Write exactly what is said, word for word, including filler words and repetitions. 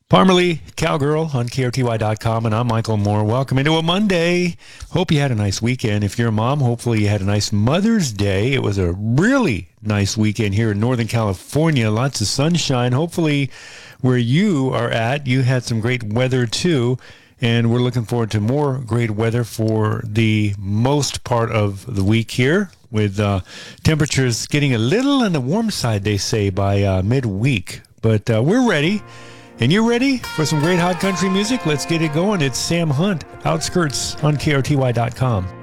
Parmalee, Cowgirl on K R T Y dot com, and I'm Michael Moore. Welcome into a Monday. Hope you had a nice weekend. If you're a mom, hopefully you had a nice Mother's Day. It was a really nice weekend here in Northern California. Lots of sunshine. Hopefully where you are at, you had some great weather too. And we're looking forward to more great weather for the most part of the week here, with uh, temperatures getting a little on the warm side, they say, by uh, midweek. But uh, we're ready. And you're ready for some great hot country music? Let's get it going. It's Sam Hunt, Outskirts on K R T Y dot com.